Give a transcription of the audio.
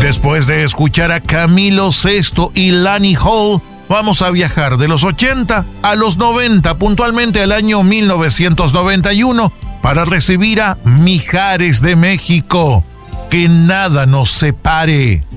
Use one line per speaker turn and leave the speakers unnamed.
Después de escuchar a Camilo Sesto y Lani Hall, vamos a viajar de los 80 a los 90, puntualmente al año 1991, para recibir a Mijares de México. Que nada nos separe.